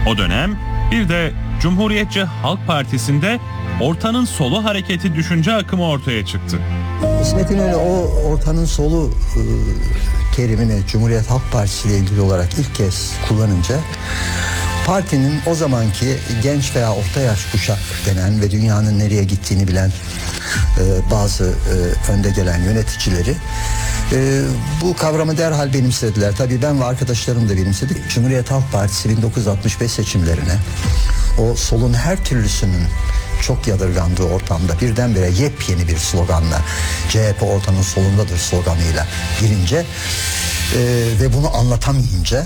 O dönem bir de Cumhuriyetçi Halk Partisi'nde ortanın solu hareketi düşünce akımı ortaya çıktı. İsmet İnönü o ortanın solu terimini Cumhuriyet Halk Partisi ile ilgili olarak ilk kez kullanınca partinin o zamanki genç veya orta yaş kuşak denen ve dünyanın nereye gittiğini bilen bazı önde gelen yöneticileri bu kavramı derhal benimsediler. Tabii ben ve arkadaşlarım da benimsedik. Cumhuriyet Halk Partisi 1965 seçimlerine o solun her türlüsünün çok yadırgandığı ortamda birdenbire yepyeni bir sloganla CHP ortanın solundadır sloganıyla girince ve bunu anlatamayınca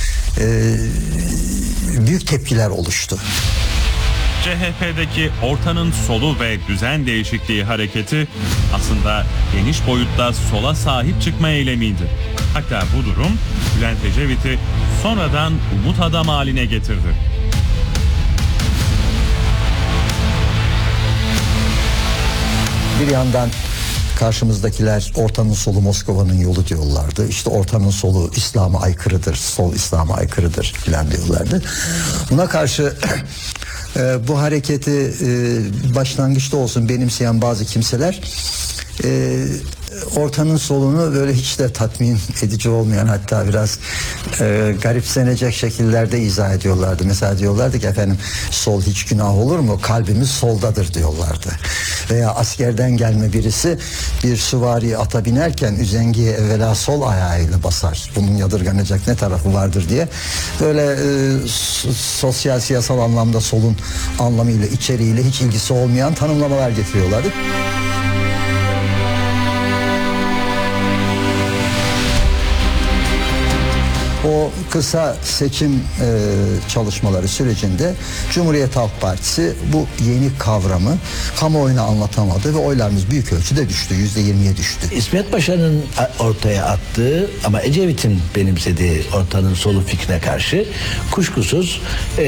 büyük tepkiler oluştu. CHP'deki ortanın solu ve düzen değişikliği hareketi aslında geniş boyutta sola sahip çıkma eylemiydi. Hatta bu durum Bülent Ecevit'i sonradan umut adam haline getirdi. Bir yandan karşımızdakiler ortanın solu Moskova'nın yolu diyorlardı. İşte ortanın solu İslam'a aykırıdır, sol İslam'a aykırıdır filan diyorlardı. Buna karşı bu hareketi başlangıçta olsun benimseyen bazı kimseler ortanın solunu böyle hiç de tatmin edici olmayan, hatta biraz garipsenecek şekillerde izah ediyorlardı. Mesela diyorlardı ki efendim sol hiç günah olur mu? Kalbimiz soldadır diyorlardı. Veya askerden gelme birisi bir süvari ata binerken üzengiye evvela sol ayağıyla basar. Bunun yadırganacak ne tarafı vardır diye böyle sosyal siyasal anlamda solun anlamıyla içeriğiyle hiç ilgisi olmayan tanımlamalar getiriyorlardı. O kısa seçim çalışmaları sürecinde Cumhuriyet Halk Partisi bu yeni kavramı kamuoyuna anlatamadı ve oylarımız büyük ölçüde düştü. %20'ye düştü. İsmet Paşa'nın ortaya attığı ama Ecevit'in benimsediği ortanın solu fikrine karşı kuşkusuz